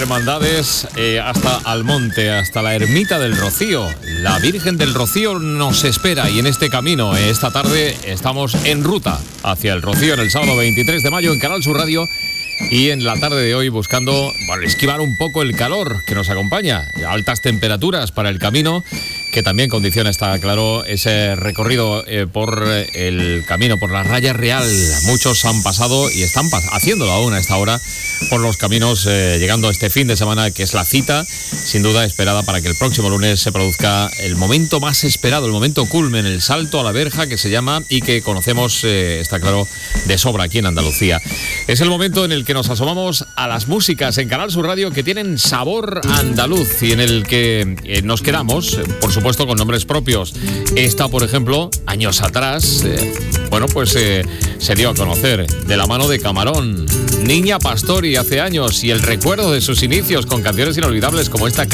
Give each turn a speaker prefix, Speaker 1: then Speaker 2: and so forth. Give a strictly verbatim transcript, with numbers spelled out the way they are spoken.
Speaker 1: Hermandades eh, hasta Almonte, hasta la Ermita del Rocío. La Virgen del Rocío nos espera y en este camino, eh, esta tarde, estamos en ruta hacia el Rocío en el sábado veintitrés de mayo en Canal Sur Radio. Y en la tarde de hoy buscando, bueno, esquivar un poco el calor que nos acompaña, altas temperaturas para el camino, que también condiciona, está claro, ese recorrido eh, por el camino, por la Raya Real. Muchos han pasado y están pas- haciéndolo aún a esta hora por los caminos, eh, llegando a este fin de semana, que es la cita, sin duda esperada, para que el próximo lunes se produzca el momento más esperado, el momento culmen, el salto a la verja, que se llama y que conocemos, eh, está claro, de sobra aquí en Andalucía. Es el momento en el que nos asomamos a las músicas en Canal Sur Radio que tienen sabor andaluz y en el que eh, nos quedamos, eh, por supuesto, con nombres propios. Esta, por ejemplo, años atrás, eh, bueno, pues eh, se dio a conocer de la mano de Camarón, Niña Pastori hace años, y el recuerdo de sus inicios con canciones inolvidables como esta.